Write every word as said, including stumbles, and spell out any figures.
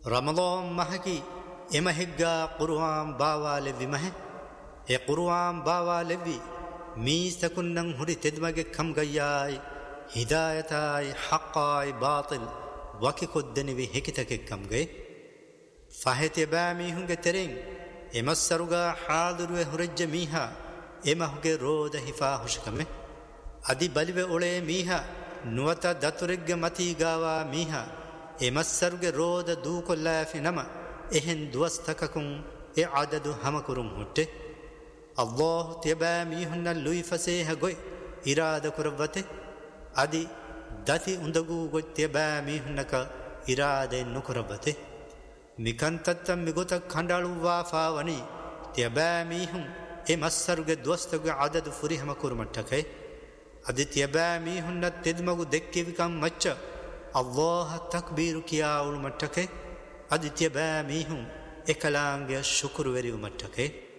رمضان مهكي إما هجا قرآن باوا لبي مه إيه قرآن باوا لبي مي سكنن هري تدمج كم جياي هدايتاي حقاي باطل وكي خدني بي هكتك كم جي فهت بامي هنگ ترين إما سرغا حاضر وهرج ميها إما هنگ رود هفا هشكمه أدي بلوه أولي ميها نوتا داتورج متي غاوا ميها إما سرغ رود دوكو لافي نما إهن دوستككم إعادد همكرم هته الله تبامي هن اللوي فسيها غوي إرادة كربته أدي داتي اندغو غوي تبامي هنك إرادة نكربته ميكانتت ميغوتا خندالو وافا وني تبامي هم إما سرغ دوستغ عدد فري همكرمتكه أدي تبامي هن تدمغو دكي بكم مچ الله تكبير كياول متكه أدي تبامي هم إكلانغ شكر وريو متكه